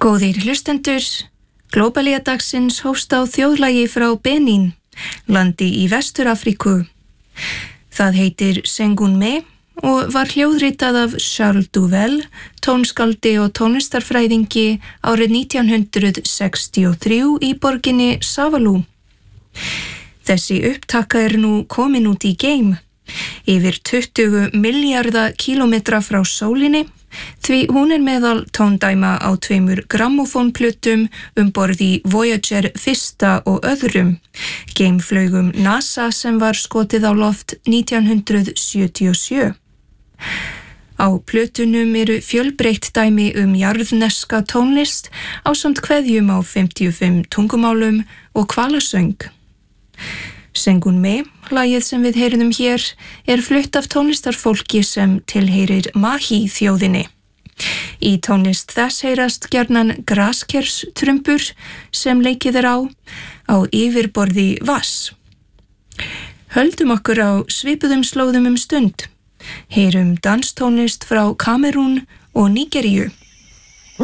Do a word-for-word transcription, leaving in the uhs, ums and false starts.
Góðir hlustendur, Glóbalía dagsins hófst á þjóðlagi frá Benín, landi í Vestur-Afríku. Það heitir Sengunme og var hljóðritað af Charles Duvel, tónskaldi og tónlistarfræðingi árið nítján hundrað sextíu og þrjú í borginni Savalú. Þessi upptaka er nú komin út í geim, yfir tuttugu milljarða kílómetra frá sólinni, því hún er meðal tóndæma á tveimur grammófónplötum um borð í Voyager fyrsta og öðrum, geimflaugum NASA sem var skotið á loft nítján hundrað sjötíu og sjö. Á plötunum eru fjölbreytt dæmi um jarðneska tónlist ásamt kveðjum á fimmtíu og fimm tungumálum og hvalasöng. Sengunme, lagið sem við heyrðum hér, er flutt af tónlistarfólki sem tilheyrir Mahi þjóðinni. Í tónlist þess heyrast gjarnan graskerstrumbur sem leikið er á, á yfirborði vatns. Höldum okkur á svipuðum slóðum um stund. Heyrum danstónlist frá Kamerún og Nígeríu.